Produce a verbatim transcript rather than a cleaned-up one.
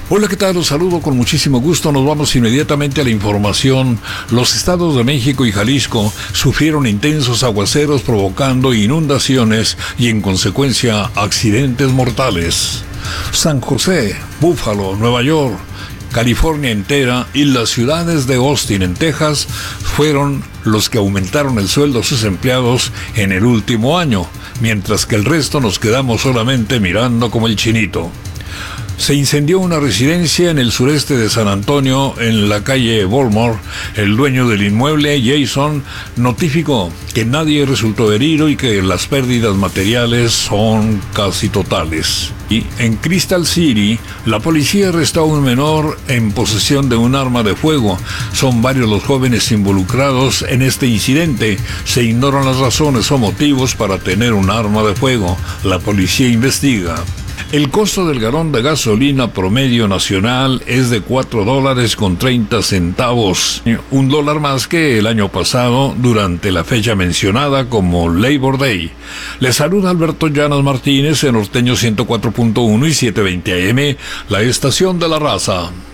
Hola, ¿qué tal? Los saludo con muchísimo gusto. Nos vamos inmediatamente a la información. Los estados de México y Jalisco sufrieron intensos aguaceros provocando inundaciones y en consecuencia accidentes mortales. San José, Búfalo, Nueva York, California entera y las ciudades de Austin en Texas fueron los que aumentaron el sueldo a sus empleados en el último año, mientras que el resto nos quedamos solamente mirando como el chinito. Se incendió una residencia en el sureste de San Antonio, en la calle Baltimore. El dueño del inmueble, Jason, notificó que nadie resultó herido y que las pérdidas materiales son casi totales. Y en Crystal City, la policía arrestó a un menor en posesión de un arma de fuego. Son varios los jóvenes involucrados en este incidente. Se ignoran las razones o motivos para tener un arma de fuego. La policía investiga. El costo del galón de gasolina promedio nacional es de cuatro dólares con treinta centavos, un dólar más que el año pasado durante la fecha mencionada como Labor Day. Les saluda Alberto Llanas Martínez en Norteño ciento cuatro punto uno y setecientos veinte A M, la estación de la raza.